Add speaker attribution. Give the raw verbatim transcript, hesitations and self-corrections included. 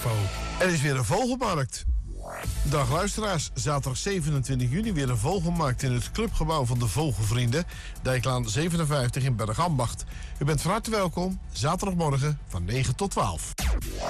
Speaker 1: info.
Speaker 2: Er is weer een vogelmarkt. Dag luisteraars, zaterdag zevenentwintig juni weer een vogelmarkt in het clubgebouw van de Vogelvrienden, Dijklaan zevenenvijftig in Bergambacht. U bent van harte welkom, zaterdagmorgen van negen tot twaalf.